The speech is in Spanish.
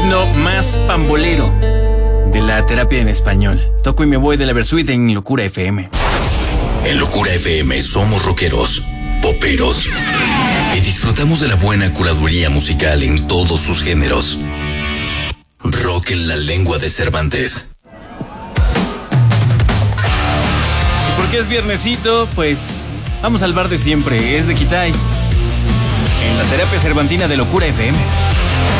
ritmo más pambolero de la terapia en español. Toco y me voy de la Versuit en Locura FM. En Locura FM somos rockeros, poperos y disfrutamos de la buena curaduría musical en todos sus géneros. Rock en la lengua de Cervantes. ¿Y por qué es viernesito? Pues vamos al bar de siempre, es de Kitay. En la terapia cervantina de Locura FM.